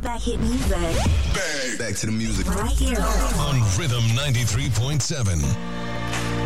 back-to-back hit music. Bang. Back to the music. Right here. On Rhythm 93.7.